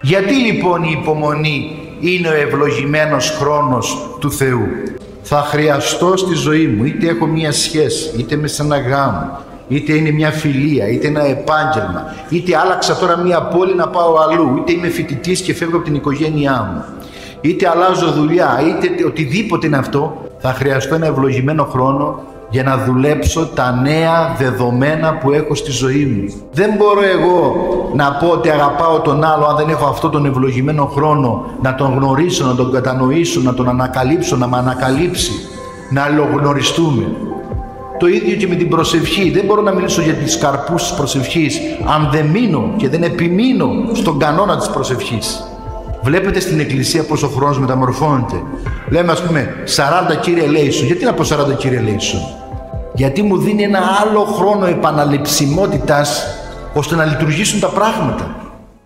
Γιατί λοιπόν η υπομονή είναι ο ευλογημένος χρόνος του Θεού? Θα χρειαστώ στη ζωή μου, είτε έχω μία σχέση, είτε είμαι σε ένα γάμο, είτε είναι μια φιλία, είτε ένα επάγγελμα, είτε άλλαξα τώρα μία πόλη να πάω αλλού, είτε είμαι φοιτητής και φεύγω από την οικογένειά μου, είτε αλλάζω δουλειά, είτε οτιδήποτε είναι αυτό, θα χρειαστώ ένα ευλογημένο χρόνο για να δουλέψω τα νέα δεδομένα που έχω στη ζωή μου. Δεν μπορώ εγώ να πω ότι αγαπάω τον άλλο αν δεν έχω αυτόν τον ευλογημένο χρόνο να τον γνωρίσω, να τον κατανοήσω, να τον ανακαλύψω, να με ανακαλύψει, να αλληλογνωριστούμε. Το ίδιο και με την προσευχή. Δεν μπορώ να μιλήσω για τις καρπούς της προσευχής αν δεν μείνω και δεν επιμείνω στον κανόνα της προσευχής. Βλέπετε στην Εκκλησία πόσο χρόνος μεταμορφώνεται. Λέμε ας πούμε 40 Κύριε ελέησον. Γιατί να πω 40 Κύριε ελέησον? Γιατί μου δίνει ένα άλλο χρόνο επαναληψιμότητας ώστε να λειτουργήσουν τα πράγματα.